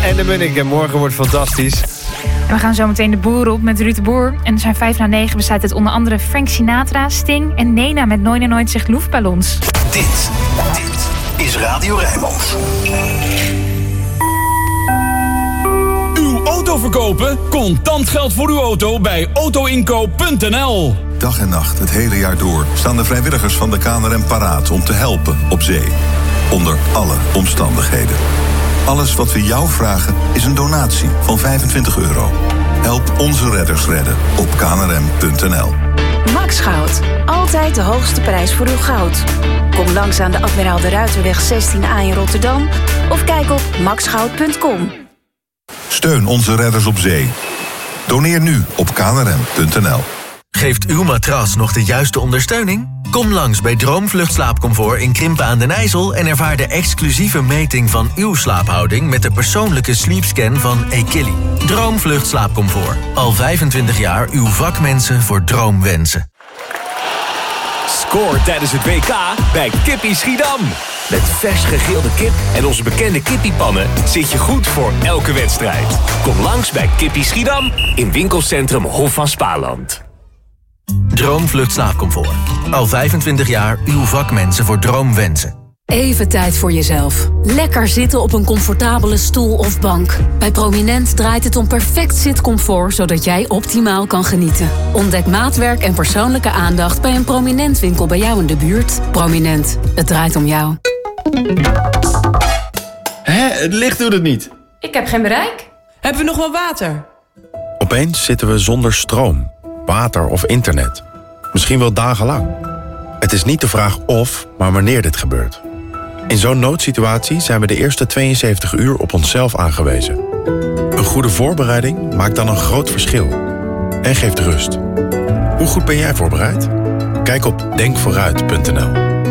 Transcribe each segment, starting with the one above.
en de Munnik. En morgen wordt fantastisch. En we gaan zo meteen de boer op met Ruud de Boer. En zijn 8:55 bestaat uit onder andere Frank Sinatra, Sting en Nena met Nooit en Nooit zegt luchtballons. Dit is Radio Rijnmond. Uw auto verkopen? Contant geld voor uw auto bij autoinkoop.nl. Dag en nacht, het hele jaar door, staan de vrijwilligers van de KNRM paraat om te helpen op zee. Onder alle omstandigheden. Alles wat we jou vragen is een donatie van €25. Help onze redders redden op knrm.nl. Max Goud. Altijd de hoogste prijs voor uw goud. Kom langs aan de Admiraal de Ruiterweg 16A in Rotterdam of kijk op maxgoud.com. Steun onze redders op zee. Doneer nu op knrm.nl. Geeft uw matras nog de juiste ondersteuning? Kom langs bij Droomvlucht Slaapcomfort in Krimpen aan den IJssel en ervaar de exclusieve meting van uw slaaphouding met de persoonlijke sleepscan van Equilly. Droomvlucht Slaapcomfort. Al 25 jaar uw vakmensen voor droomwensen. Scoor tijdens het WK bij Kippie Schiedam. Met vers gegrilde kip en onze bekende kippiepannen zit je goed voor elke wedstrijd. Kom langs bij Kippie Schiedam in winkelcentrum Hof van Spaarland. Droomvlucht Slaapcomfort. Al 25 jaar uw vakmensen voor droomwensen. Even tijd voor jezelf. Lekker zitten op een comfortabele stoel of bank. Bij Prominent draait het om perfect zitcomfort, zodat jij optimaal kan genieten. Ontdek maatwerk en persoonlijke aandacht bij een Prominent winkel bij jou in de buurt. Prominent, het draait om jou. Het licht doet het niet. Ik heb geen bereik. Hebben we nog wel water? Opeens zitten we zonder stroom, water of internet. Misschien wel dagenlang. Het is niet de vraag of, maar wanneer dit gebeurt. In zo'n noodsituatie zijn we de eerste 72 uur op onszelf aangewezen. Een goede voorbereiding maakt dan een groot verschil. En geeft rust. Hoe goed ben jij voorbereid? Kijk op denkvooruit.nl.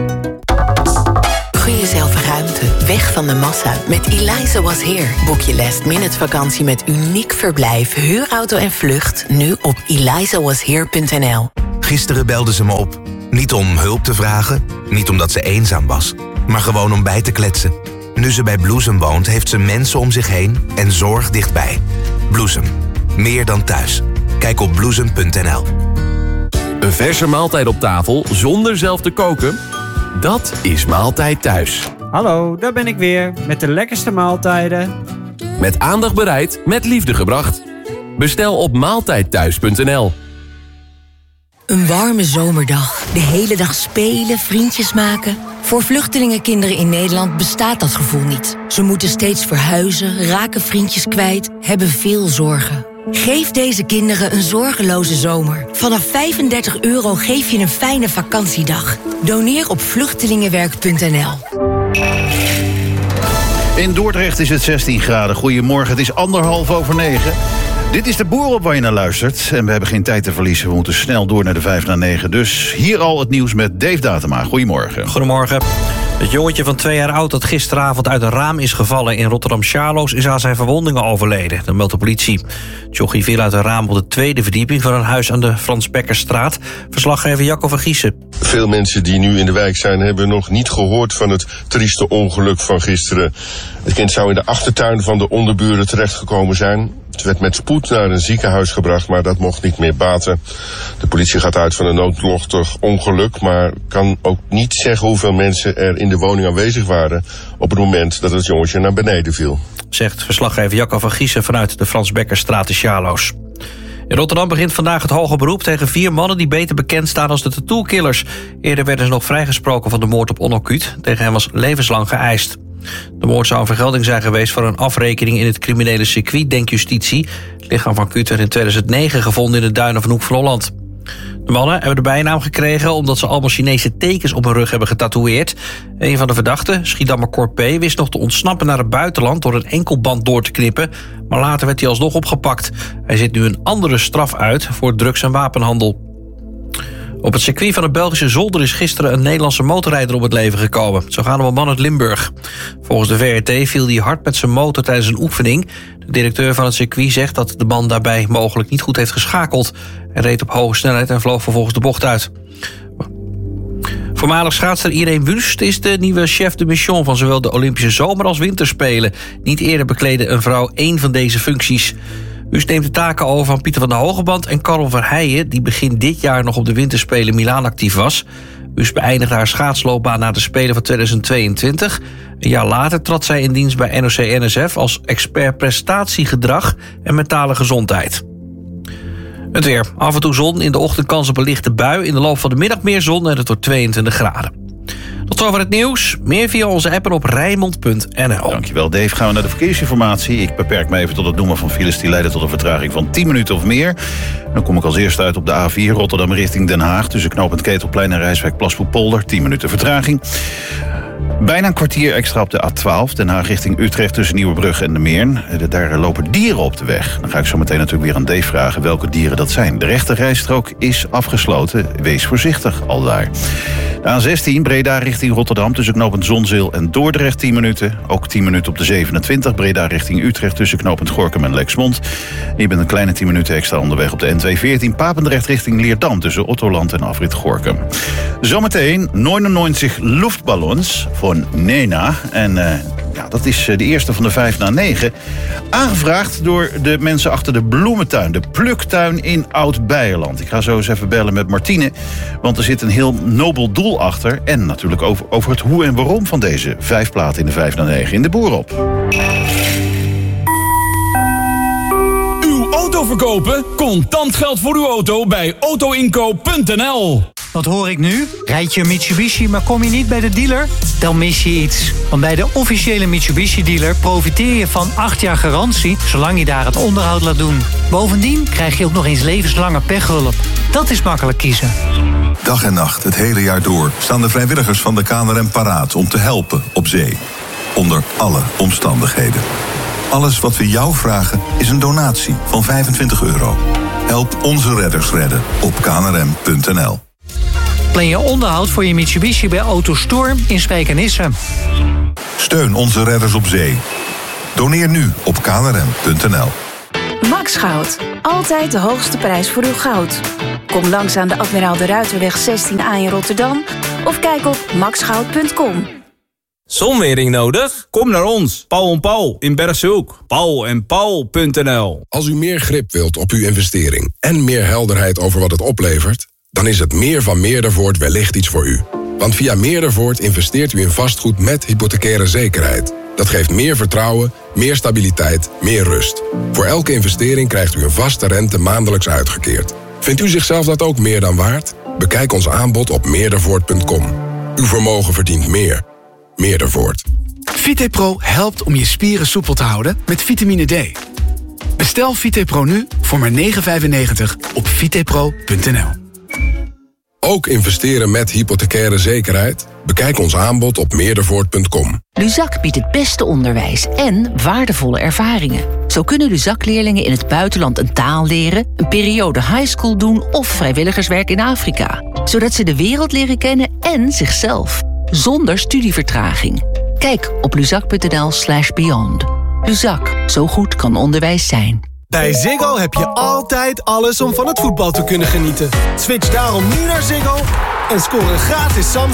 Gun jezelf ruimte, weg van de massa. Met Eliza Was Here boek je last-minute vakantie met uniek verblijf, huurauto en vlucht. Nu op elizawashere.nl. Gisteren belde ze me op. Niet om hulp te vragen, niet omdat ze eenzaam was, maar gewoon om bij te kletsen. Nu ze bij Bloesem woont, heeft ze mensen om zich heen en zorg dichtbij. Bloesem. Meer dan thuis. Kijk op bloesem.nl. Een verse maaltijd op tafel zonder zelf te koken? Dat is Maaltijd Thuis. Hallo, daar ben ik weer met de lekkerste maaltijden. Met aandacht bereid, met liefde gebracht. Bestel op maaltijdthuis.nl. Een warme zomerdag. De hele dag spelen, vriendjes maken. Voor vluchtelingenkinderen in Nederland bestaat dat gevoel niet. Ze moeten steeds verhuizen, raken vriendjes kwijt, hebben veel zorgen. Geef deze kinderen een zorgeloze zomer. Vanaf €35 geef je een fijne vakantiedag. Doneer op vluchtelingenwerk.nl. In Dordrecht is het 16 graden. Goedemorgen, het is 8:30. Dit is de Boer op waar je naar luistert. En we hebben geen tijd te verliezen. We moeten snel door naar de 5 naar 9. Dus hier al het nieuws met Dave Datema. Goedemorgen. Goedemorgen. Het jongetje van 2 jaar oud dat gisteravond uit een raam is gevallen in Rotterdam-Charloes is aan zijn verwondingen overleden. Dat meldt de politie. Het jochie viel uit een raam op de 2e verdieping van een huis aan de Frans Bekkerstraat. Verslaggever Jacco van Giessen. Veel mensen die nu in de wijk zijn hebben nog niet gehoord van het trieste ongeluk van gisteren. Het kind zou in de achtertuin van de onderburen terechtgekomen zijn. Het werd met spoed naar een ziekenhuis gebracht, maar dat mocht niet meer baten. De politie gaat uit van een noodlottig ongeluk, maar kan ook niet zeggen hoeveel mensen er in de woning aanwezig waren op het moment dat het jongetje naar beneden viel. Zegt verslaggever Jacco van Giessen vanuit de Frans Bekkerstraat in Charloes. In Rotterdam begint vandaag het hoger beroep tegen 4 mannen die beter bekend staan als de tattoo-killers. Eerder werden ze nog vrijgesproken van de moord op Onno Kuut. Tegen hem was levenslang geëist. De moord zou een vergelding zijn geweest voor een afrekening in het criminele circuit, denkt justitie. Het lichaam van Kuut werd in 2009 gevonden in de duinen van Hoek van Holland. De mannen hebben de bijnaam gekregen omdat ze allemaal Chinese tekens op hun rug hebben getatoeëerd. Een van de verdachten, Schiedammer Cor P., wist nog te ontsnappen naar het buitenland door een enkelband door te knippen. Maar later werd hij alsnog opgepakt. Hij zit nu een andere straf uit voor drugs- en wapenhandel. Op het circuit van de Belgische Zolder is gisteren een Nederlandse motorrijder om het leven gekomen. Zo gaat om een man uit Limburg. Volgens de VRT viel hij hard met zijn motor tijdens een oefening. De directeur van het circuit zegt dat de man daarbij mogelijk niet goed heeft geschakeld. Hij reed op hoge snelheid en vloog vervolgens de bocht uit. Voormalig schaatser Irene Wust is de nieuwe chef de mission van zowel de Olympische Zomer- als Winterspelen. Niet eerder bekleedde een vrouw 1 van deze functies. Wust neemt de taken over van Pieter van der Hogeband en Karel Verheijen, die begin dit jaar nog op de Winterspelen Milaan actief was. Wust beëindigde haar schaatsloopbaan na de Spelen van 2022. Een jaar later trad zij in dienst bij NOC-NSF als expert prestatiegedrag en mentale gezondheid. Het weer. Af en toe zon, in de ochtend kans op een lichte bui. In de loop van de middag meer zon en het wordt 22 graden. Tot zover het nieuws. Meer via onze app en op Rijnmond.nl. Dankjewel Dave. Gaan we naar de verkeersinformatie. Ik beperk me even tot het noemen van files die leiden tot een vertraging van 10 minuten of meer. Dan kom ik als eerste uit op de A4 Rotterdam richting Den Haag. Tussen knooppunt Ketelplein en Rijswijk-Plasvoetpolder. 10 minuten vertraging. Bijna een kwartier extra op de A12. Den Haag richting Utrecht tussen Nieuwebrug en de Meern. Daar lopen dieren op de weg. Dan ga ik zo meteen natuurlijk weer aan Dave vragen welke dieren dat zijn. De rechte rijstrook is afgesloten. Wees voorzichtig al daar. De A16 Breda richting Rotterdam tussen knooppunt Zonzeel en Dordrecht 10 minuten. Ook 10 minuten op de 27 Breda richting Utrecht tussen knooppunt Gorinchem en Lexmond. Je bent een kleine 10 minuten extra onderweg op de N214 Papendrecht richting Leerdam tussen Ottoland en afrit Gorinchem. Zometeen 99 luchtballons van Nena. En dat is de eerste van de 5 na 9. Aangevraagd door de mensen achter de bloementuin. De pluktuin in Oud-Beierland. Ik ga zo eens even bellen met Martine. Want er zit een heel nobel doel achter. En natuurlijk over het hoe en waarom van deze 5 platen in de 5 na 9 in de Boerop. Uw auto verkopen? Contant geld voor uw auto bij autoinkoop.nl. Wat hoor ik nu? Rijd je een Mitsubishi, maar kom je niet bij de dealer? Dan mis je iets. Want bij de officiële Mitsubishi-dealer profiteer je van 8 jaar garantie, zolang je daar het onderhoud laat doen. Bovendien krijg je ook nog eens levenslange pechhulp. Dat is makkelijk kiezen. Dag en nacht, het hele jaar door, staan de vrijwilligers van de KNRM paraat om te helpen op zee. Onder alle omstandigheden. Alles wat we jou vragen is een donatie van €25. Help onze redders redden op knrm.nl. Plan je onderhoud voor je Mitsubishi bij Autostorm in Spijkenisse. Steun onze redders op zee. Doneer nu op knrm.nl. Max Goud. Altijd de hoogste prijs voor uw goud. Kom langs aan de Admiraal de Ruiterweg 16A in Rotterdam of kijk op maxgoud.com. Zonwering nodig? Kom naar ons, Paul & Paul in Bergshoek. paulenpaul.nl. Als u meer grip wilt op uw investering en meer helderheid over wat het oplevert, dan is het meer van Meerdervoort wellicht iets voor u. Want via Meerdervoort investeert u in vastgoed met hypothecaire zekerheid. Dat geeft meer vertrouwen, meer stabiliteit, meer rust. Voor elke investering krijgt u een vaste rente maandelijks uitgekeerd. Vindt u zichzelf dat ook meer dan waard? Bekijk ons aanbod op meerdervoort.com. Uw vermogen verdient meer. Meerdervoort. VitePro helpt om je spieren soepel te houden met vitamine D. Bestel VitePro nu voor maar €9,95 op vitepro.nl. Ook investeren met hypothecaire zekerheid? Bekijk ons aanbod op meerdervoort.com. Luzak biedt het beste onderwijs en waardevolle ervaringen. Zo kunnen Luzak-leerlingen in het buitenland een taal leren, een periode highschool doen of vrijwilligerswerk in Afrika. Zodat ze de wereld leren kennen en zichzelf. Zonder studievertraging. Kijk op luzak.nl/beyond. Luzak, zo goed kan onderwijs zijn. Bij Ziggo heb je altijd alles om van het voetbal te kunnen genieten. Switch daarom nu naar Ziggo en score een gratis Samsung